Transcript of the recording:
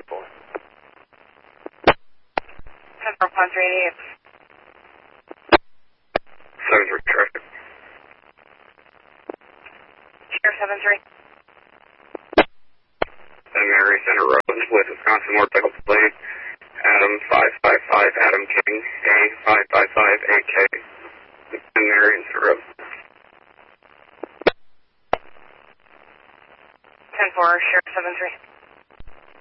10-4, 7-3 traffic. Sheriff 7-3. Mary Center Road with Wisconsin Motorcycle Plane. Adam 555, Adam King, gang 555, AK. Mary Center Road. 10-4, Sheriff 7-3.